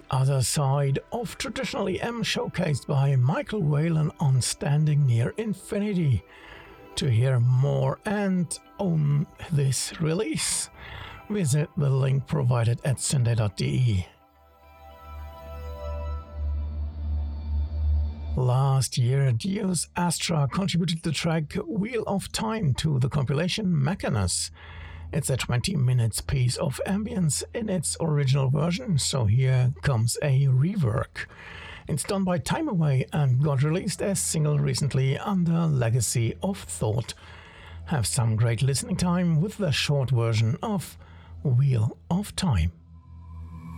other side of traditional EM showcased by Michael Whalen on Standing Near Infinity. To hear more and own this release, visit the link provided at syndae.de. Last year, Deus Astra contributed the track Wheel of Time to the compilation Mechanus. It's a 20 minutes piece of ambience in its original version, so here comes a rework. It's done by Time Away and got released as single recently under Legacy of Thought. Have some great listening time with the short version of Wheel of Time.